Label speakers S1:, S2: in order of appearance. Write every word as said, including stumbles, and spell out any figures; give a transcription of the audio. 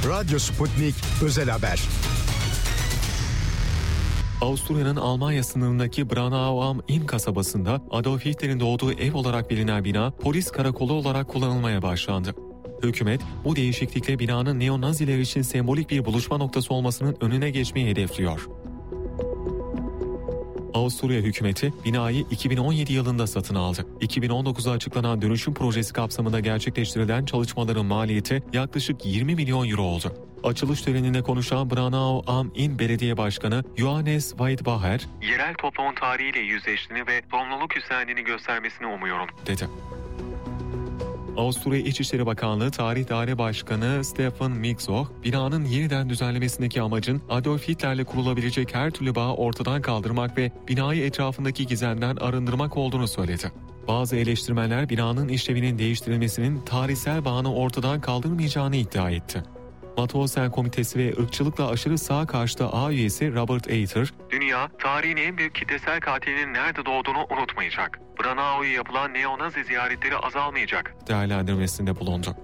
S1: Radyo Sputnik Özel Haber.
S2: Avusturya'nın Almanya sınırındaki Braunau am Inn kasabasında Adolf Hitler'in doğduğu ev olarak bilinen bina polis karakolu olarak kullanılmaya başlandı. Hükümet bu değişiklikle binanın neo-Naziler için sembolik bir buluşma noktası olmasının önüne geçmeyi hedefliyor. Avusturya hükümeti binayı iki bin on yedi yılında satın aldı. iki bin on dokuzda açıklanan dönüşüm projesi kapsamında gerçekleştirilen çalışmaların maliyeti yaklaşık yirmi milyon euro oldu. Açılış töreninde konuşan Braunau am Inn Belediye Başkanı Johannes Weidbacher, "Yerel toplumun tarihiyle yüzleştiğini ve sorumluluk üstlendiğini göstermesini umuyorum," dedi. Avusturya İçişleri Bakanlığı Tarih Daire Başkanı Stefan Mixoch, binanın yeniden düzenlemesindeki amacın Adolf Hitler'le kurulabilecek her türlü bağı ortadan kaldırmak ve binayı etrafındaki gizemden arındırmak olduğunu söyledi. Bazı eleştirmenler binanın işlevinin değiştirilmesinin tarihsel bağını ortadan kaldırmayacağını iddia etti. Mauthausen Komitesi ve ırkçılıkla aşırı sağ karşıtı A üyesi Robert Eiter, "Dünya, tarihin en büyük kitlesel katilinin nerede doğduğunu unutmayacak. Braunau'ya yapılan neo-Nazi ziyaretleri azalmayacak," değerlendirmesinde bulundu.